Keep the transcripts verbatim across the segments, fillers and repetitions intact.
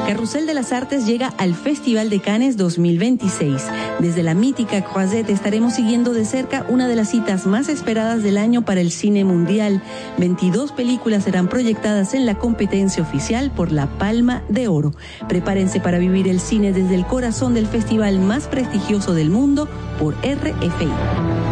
Carrusel de las Artes llega al Festival de Cannes dos mil veintiséis. Desde la mítica Croisette estaremos siguiendo de cerca una de las citas más esperadas del año para el cine mundial. veintidós películas serán proyectadas en la competencia oficial por la Palma de Oro. Prepárense para vivir el cine desde el corazón del festival más prestigioso del mundo por R F I.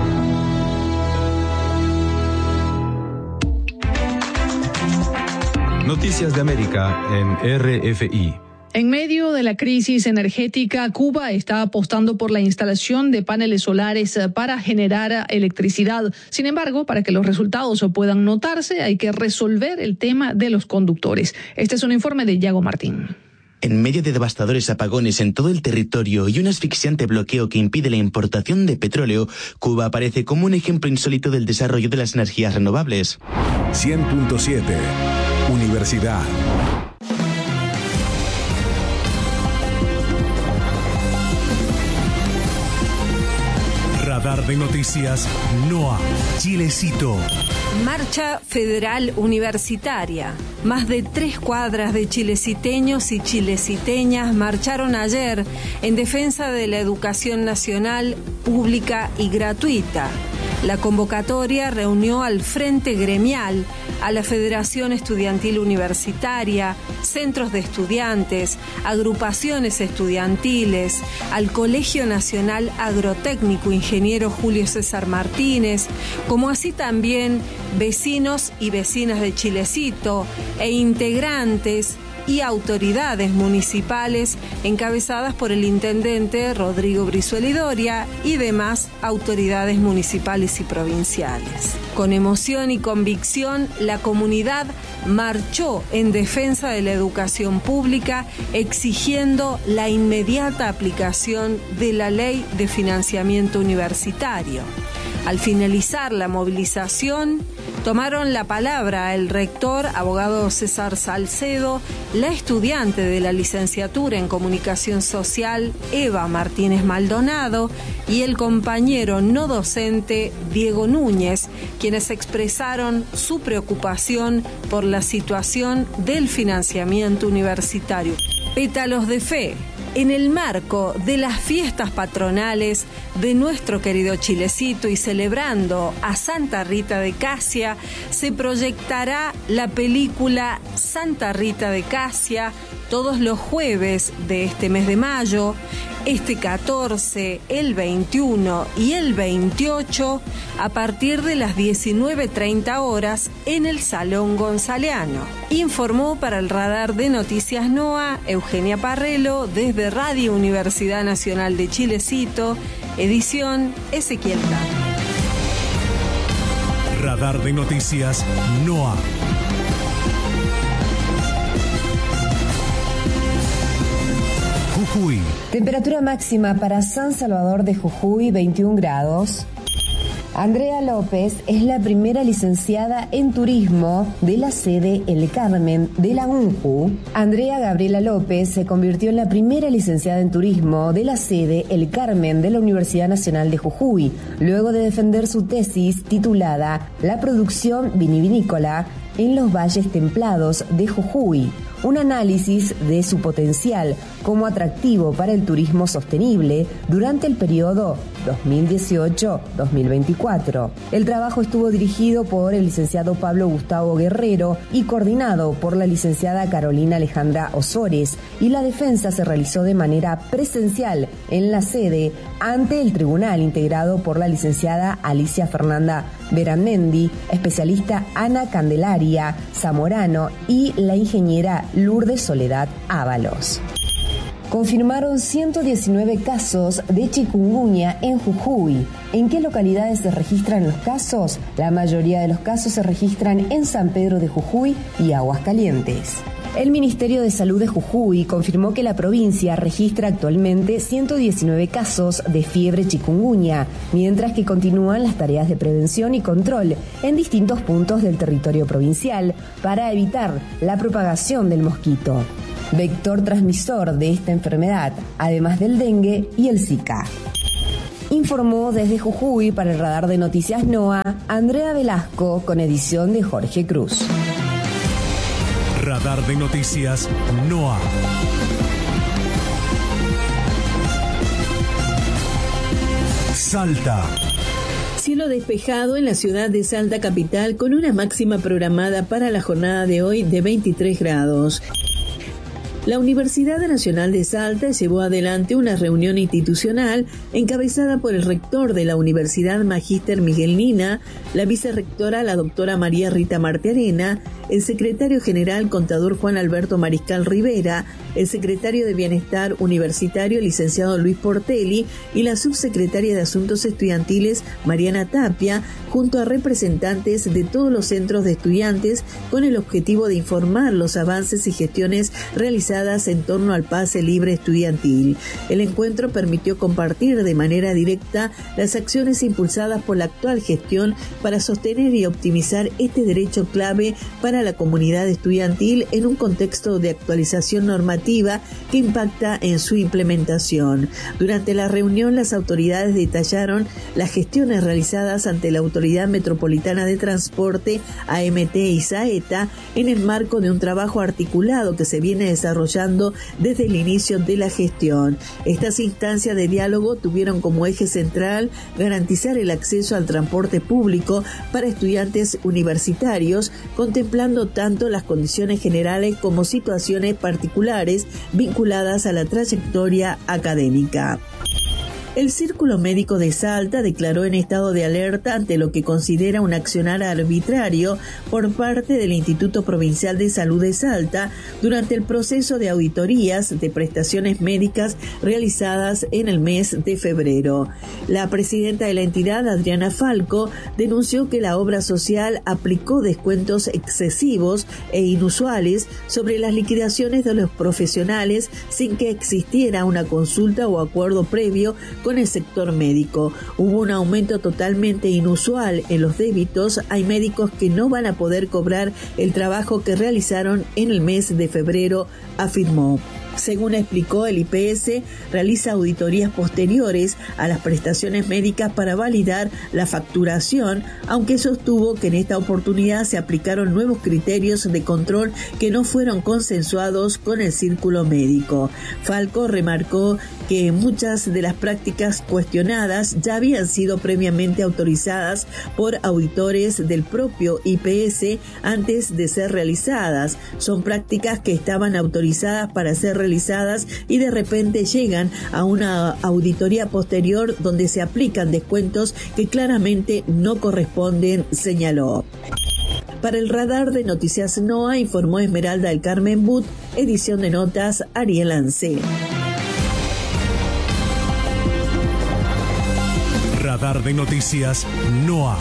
Noticias de América en R F I. En medio de la crisis energética, Cuba está apostando por la instalación de paneles solares para generar electricidad. Sin embargo, para que los resultados puedan notarse, hay que resolver el tema de los conductores. Este es un informe de Yago Martín. En medio de devastadores apagones en todo el territorio y un asfixiante bloqueo que impide la importación de petróleo, Cuba aparece como un ejemplo insólito del desarrollo de las energías renovables. cien punto siete Universidad. Radar de Noticias NOA, Chilecito. Marcha Federal Universitaria. Más de tres cuadras de chileciteños y chileciteñas marcharon ayer en defensa de la educación nacional, pública y gratuita. La convocatoria reunió al Frente Gremial, a la Federación Estudiantil Universitaria, centros de estudiantes, agrupaciones estudiantiles, al Colegio Nacional Agrotécnico Ingeniero Julio César Martínez, como así también vecinos y vecinas de Chilecito e integrantes y autoridades municipales encabezadas por el intendente Rodrigo Brizuela y Doria y demás autoridades municipales y provinciales. Con emoción y convicción, la comunidad marchó en defensa de la educación pública, exigiendo la inmediata aplicación de la Ley de Financiamiento Universitario. Al finalizar la movilización, tomaron la palabra el rector, abogado César Salcedo, la estudiante de la licenciatura en Comunicación Social, Eva Martínez Maldonado, y el compañero no docente, Diego Núñez, quienes expresaron su preocupación por la situación del financiamiento universitario. Pétalos de Fe. En el marco de las fiestas patronales de nuestro querido Chilecito y celebrando a Santa Rita de Casia, se proyectará la película Santa Rita de Casia todos los jueves de este mes de mayo, este catorce, el veintiuno y el veintiocho, a partir de las diecinueve treinta horas en el Salón Gonzaleano. Informó para el Radar de Noticias NOA Eugenia Parrelo desde Radio Universidad Nacional de Chilecito, edición Ezequiel Tano. Radar de Noticias NOA. Jujuy. Temperatura máxima para San Salvador de Jujuy, veintiún grados. Andrea López es la primera licenciada en turismo de la sede El Carmen de la U N J U. Andrea Gabriela López se convirtió en la primera licenciada en turismo de la sede El Carmen de la Universidad Nacional de Jujuy, luego de defender su tesis titulada La producción vinivinícola en los valles templados de Jujuy, un análisis de su potencial como atractivo para el turismo sostenible durante el periodo dos mil dieciocho a dos mil veinticuatro. El trabajo estuvo dirigido por el licenciado Pablo Gustavo Guerrero y coordinado por la licenciada Carolina Alejandra Osores, y la defensa se realizó de manera presencial en la sede ante el tribunal integrado por la licenciada Alicia Fernanda Beramendi, especialista Ana Candelaria Zamorano y la ingeniera Lourdes Soledad Ábalos. Confirmaron ciento diecinueve casos de chikungunya en Jujuy. ¿En qué localidades se registran los casos? La mayoría de los casos se registran en San Pedro de Jujuy y Aguascalientes. El Ministerio de Salud de Jujuy confirmó que la provincia registra actualmente ciento diecinueve casos de fiebre chikungunya, mientras que continúan las tareas de prevención y control en distintos puntos del territorio provincial para evitar la propagación del mosquito, vector transmisor de esta enfermedad, además del dengue y el Zika. Informó desde Jujuy para el Radar de Noticias NOA, Andrea Velasco, con edición de Jorge Cruz. Radar de Noticias NOA. Salta. Cielo despejado en la ciudad de Salta capital con una máxima programada para la jornada de hoy de veintitrés grados. La Universidad Nacional de Salta llevó adelante una reunión institucional encabezada por el rector de la Universidad Magíster Miguel Nina, la vicerrectora la doctora María Rita Martiarena, el secretario general contador Juan Alberto Mariscal Rivera, el secretario de Bienestar Universitario licenciado Luis Portelli y la subsecretaria de Asuntos Estudiantiles Mariana Tapia, junto a representantes de todos los centros de estudiantes con el objetivo de informar los avances y gestiones realizadas en torno al pase libre estudiantil. El encuentro permitió compartir de manera directa las acciones impulsadas por la actual gestión para sostener y optimizar este derecho clave para la comunidad estudiantil en un contexto de actualización normativa que impacta en su implementación. Durante la reunión, las autoridades detallaron las gestiones realizadas ante la Autoridad Metropolitana de Transporte, A M T y Saeta, en el marco de un trabajo articulado que se viene desarrollando desde el inicio de la gestión. Estas instancias de diálogo tuvieron como eje central garantizar el acceso al transporte público para estudiantes universitarios, contemplando tanto las condiciones generales como situaciones particulares vinculadas a la trayectoria académica. El Círculo Médico de Salta declaró en estado de alerta ante lo que considera un accionar arbitrario por parte del Instituto Provincial de Salud de Salta durante el proceso de auditorías de prestaciones médicas realizadas en el mes de febrero. La presidenta de la entidad, Adriana Falco, denunció que la obra social aplicó descuentos excesivos e inusuales sobre las liquidaciones de los profesionales sin que existiera una consulta o acuerdo previo con el sector médico. Hubo un aumento totalmente inusual en los débitos. Hay médicos que no van a poder cobrar el trabajo que realizaron en el mes de febrero, afirmó. Según explicó, el I P S realiza auditorías posteriores a las prestaciones médicas para validar la facturación, aunque sostuvo que en esta oportunidad se aplicaron nuevos criterios de control que no fueron consensuados con el círculo médico. Falco remarcó que muchas de las prácticas cuestionadas ya habían sido previamente autorizadas por auditores del propio I P S antes de ser realizadas. Son prácticas que estaban autorizadas para ser realizadas y de repente llegan a una auditoría posterior donde se aplican descuentos que claramente no corresponden, señaló. Para el Radar de Noticias NOA informó Esmeralda del Carmen But, edición de notas Ariel Ancé. Radar de Noticias NOA.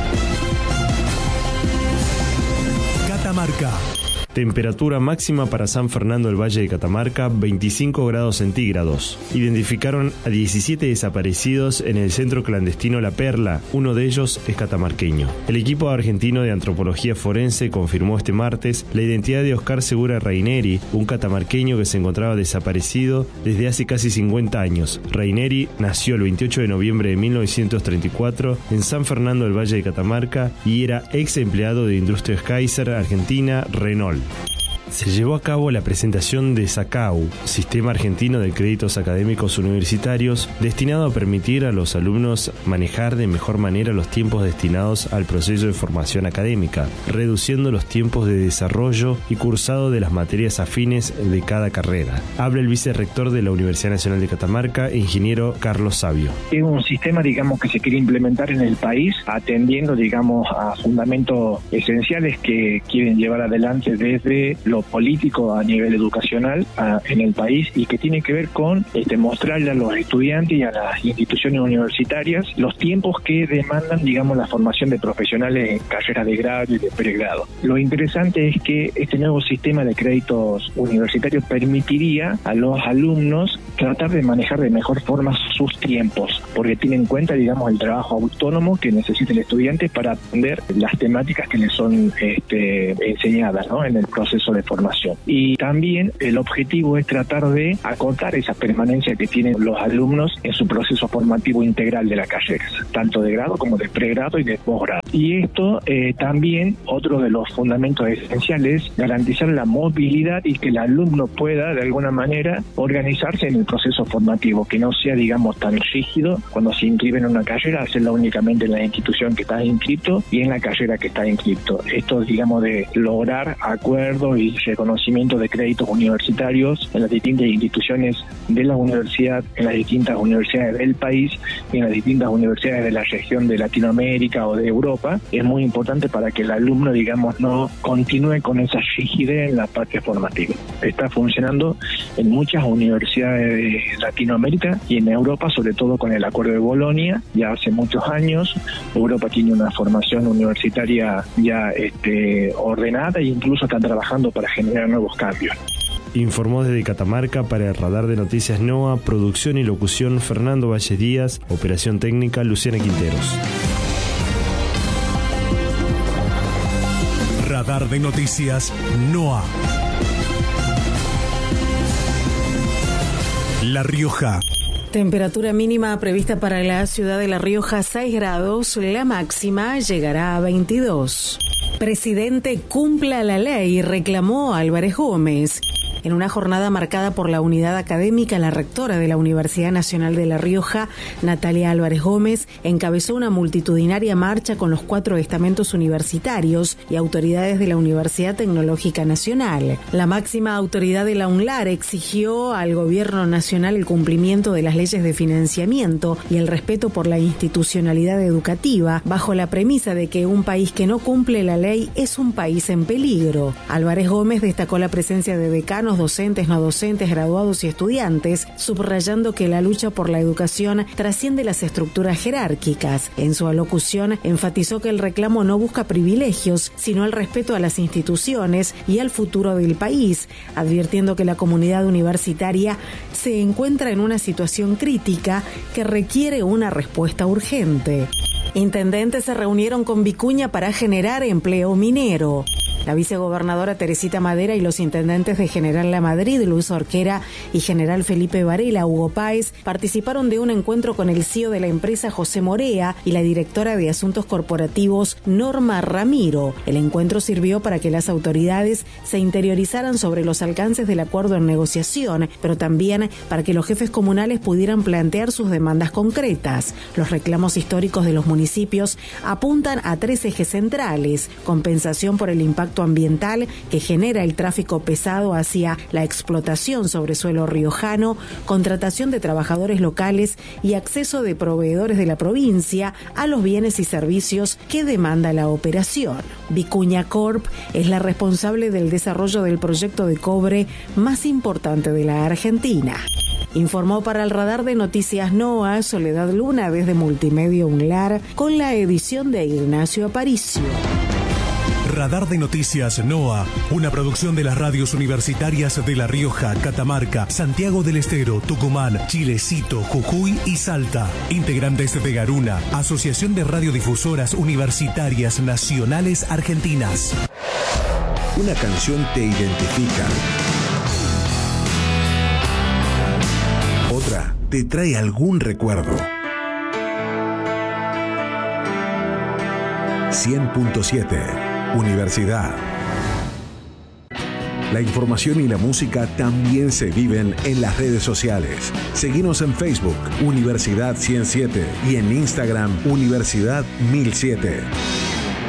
Catamarca. Temperatura máxima para San Fernando del Valle de Catamarca, veinticinco grados centígrados. Identificaron a diecisiete desaparecidos en el centro clandestino La Perla, uno de ellos es catamarqueño. El equipo argentino de antropología forense confirmó este martes la identidad de Oscar Segura Raineri, un catamarqueño que se encontraba desaparecido desde hace casi cincuenta años. Raineri nació el veintiocho de noviembre de mil novecientos treinta y cuatro en San Fernando del Valle de Catamarca y era ex empleado de Industrias Kaiser Argentina Renault. Se llevó a cabo la presentación de SACAU, Sistema Argentino de Créditos Académicos Universitarios, destinado a permitir a los alumnos manejar de mejor manera los tiempos destinados al proceso de formación académica, reduciendo los tiempos de desarrollo y cursado de las materias afines de cada carrera. Habla el vicerrector de la Universidad Nacional de Catamarca, ingeniero Carlos Sabio. Es un sistema, digamos, que se quiere implementar en el país, atendiendo, digamos, a fundamentos esenciales que quieren llevar adelante desde lo político a nivel educacional a, en el país y que tiene que ver con este, mostrarle a los estudiantes y a las instituciones universitarias los tiempos que demandan, digamos, la formación de profesionales en carreras de grado y de pregrado. Lo interesante es que este nuevo sistema de créditos universitarios permitiría a los alumnos tratar de manejar de mejor forma sus tiempos, porque tiene en cuenta, digamos, el trabajo autónomo que necesita el estudiante para aprender las temáticas que le son este, enseñadas, ¿no?, en el proceso de formación. Y también el objetivo es tratar de acotar esa permanencia que tienen los alumnos en su proceso formativo integral de la carrera, tanto de grado como de pregrado y de posgrado. Y esto eh, también, otro de los fundamentos esenciales, garantizar la movilidad y que el alumno pueda de alguna manera organizarse en el proceso formativo, que no sea, digamos, tan rígido cuando se inscribe en una carrera, hacerla únicamente en la institución que está inscrito y en la carrera que está inscrito. Esto, digamos, de lograr acuerdos y reconocimiento de créditos universitarios en las distintas instituciones de la universidad, en las distintas universidades del país y en las distintas universidades de la región de Latinoamérica o de Europa, es muy importante para que el alumno, digamos, no continúe con esa rigidez en la parte formativa. Está funcionando en muchas universidades de Latinoamérica y en Europa, sobre todo con el Acuerdo de Bolonia, ya hace muchos años. Europa tiene una formación universitaria ya este, ordenada e incluso están trabajando para generar nuevos cambios. Informó desde Catamarca para el Radar de Noticias NOA, producción y locución Fernando Valle Díaz, operación técnica Luciana Quinteros. Radar de Noticias NOA. La Rioja. Temperatura mínima prevista para la ciudad de La Rioja, seis grados, la máxima llegará a veintidós. Presidente, cumpla la ley, reclamó Álvarez Gómez. En una jornada marcada por la unidad académica, la rectora de la Universidad Nacional de La Rioja, Natalia Álvarez Gómez, encabezó una multitudinaria marcha con los cuatro estamentos universitarios y autoridades de la Universidad Tecnológica Nacional. La máxima autoridad de la UNLAR exigió al gobierno nacional el cumplimiento de las leyes de financiamiento y el respeto por la institucionalidad educativa, bajo la premisa de que un país que no cumple la ley es un país en peligro. Álvarez Gómez destacó la presencia de decanos, docentes, no docentes, graduados y estudiantes, subrayando que la lucha por la educación trasciende las estructuras jerárquicas. En su alocución, enfatizó que el reclamo no busca privilegios, sino el respeto a las instituciones y al futuro del país, advirtiendo que la comunidad universitaria se encuentra en una situación crítica que requiere una respuesta urgente. Intendentes se reunieron con Vicuña para generar empleo minero. La vicegobernadora Teresita Madera y los intendentes de General La Madrid, Luis Orquera, y General Felipe Varela, Hugo Páez, participaron de un encuentro con el C E O de la empresa, José Morea, y la directora de Asuntos Corporativos, Norma Ramiro. El encuentro sirvió para que las autoridades se interiorizaran sobre los alcances del acuerdo en negociación, pero también para que los jefes comunales pudieran plantear sus demandas concretas. Los reclamos históricos de los municipios apuntan a tres ejes centrales: compensación por el impacto ambiental que genera el tráfico pesado hacia la explotación sobre suelo riojano, contratación de trabajadores locales y acceso de proveedores de la provincia a los bienes y servicios que demanda la operación. Vicuña Corp es la responsable del desarrollo del proyecto de cobre más importante de la Argentina. Informó para el Radar de Noticias NOA Soledad Luna desde Multimedia UNLAR con la edición de Ignacio Aparicio. Radar de Noticias NOA, una producción de las radios universitarias de La Rioja, Catamarca, Santiago del Estero, Tucumán, Chilecito, Jujuy y Salta. Integrantes de Garuna, Asociación de Radiodifusoras Universitarias Nacionales Argentinas. Una canción te identifica. Otra te trae algún recuerdo. cien punto siete Universidad. La información y la música también se viven en las redes sociales. Seguinos en Facebook, Universidad ciento siete, y en Instagram, Universidad mil siete.